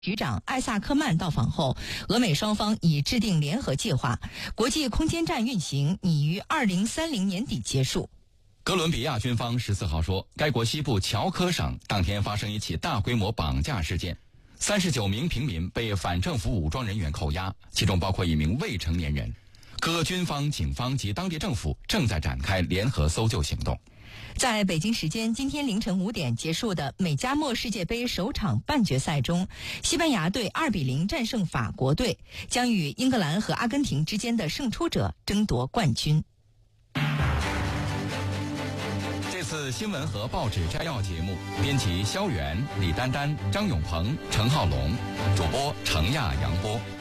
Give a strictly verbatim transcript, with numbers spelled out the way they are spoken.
局长艾萨克曼到访后，俄美双方已制定联合计划，国际空间站运行拟于二零三零年底结束。 哥伦比亚军方十四号说，该国西部乔科省当天发生一起大规模绑架事件，三十九名平民被反政府武装人员扣押，其中包括一名未成年人。各军方、警方及当地政府正在展开联合搜救行动。 在北京时间今天凌晨五点结束的美加墨世界杯首场半决赛中，西班牙队二比零战胜法国队，将与英格兰和阿根廷之间的胜出者争夺冠军。 这次新闻和报纸摘要节目，编辑肖元、李丹丹、张永鹏、陈浩龙，主播程亚、杨波。